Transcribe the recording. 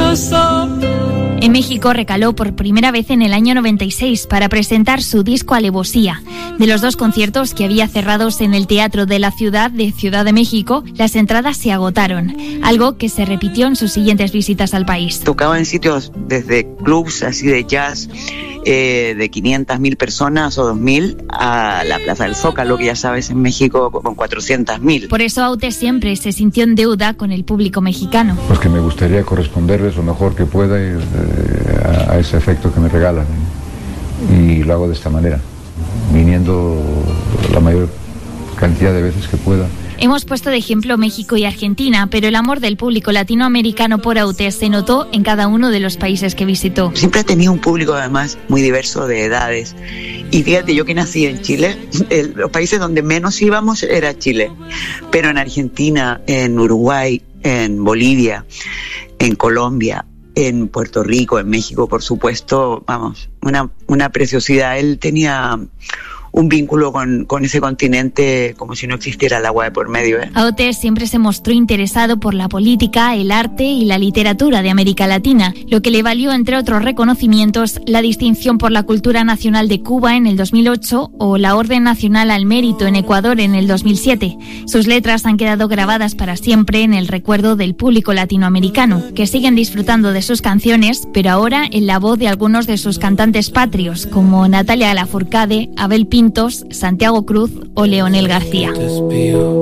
En México recaló por primera vez en el año 96 para presentar su disco Alevosía. De los 2 conciertos que había cerrados en el Teatro de la Ciudad de México, las entradas se agotaron, algo que se repitió en sus siguientes visitas al país. Tocaba en sitios desde clubs así de jazz de 500.000 personas o 2.000 a la Plaza del Zócalo, que ya sabes, en México con 400.000. Por eso Aute siempre se sintió en deuda con el público mexicano. Pues que me gustaría corresponderles lo mejor que pueda a ese afecto que me regalan, y lo hago de esta manera, viniendo la mayor cantidad de veces que pueda. Hemos puesto de ejemplo México y Argentina, pero el amor del público latinoamericano por Aute se notó en cada uno de los países que visitó. Siempre ha tenido un público además muy diverso de edades. Y fíjate, yo que nací en Chile, los países donde menos íbamos era Chile. Pero en Argentina, en Uruguay, en Bolivia, en Colombia, en Puerto Rico, en México, por supuesto, vamos, una preciosidad. Él tenía un vínculo con ese continente como si no existiera el agua de por medio. Aute siempre se mostró interesado por la política, el arte y la literatura de América Latina, lo que le valió, entre otros reconocimientos, la distinción por la Cultura Nacional de Cuba en el 2008 o la Orden Nacional al Mérito en Ecuador en el 2007. Sus letras han quedado grabadas para siempre en el recuerdo del público latinoamericano, que siguen disfrutando de sus canciones, pero ahora en la voz de algunos de sus cantantes patrios, como Natalia Lafourcade, Abel Pintos, Santiago Cruz o Leonel García.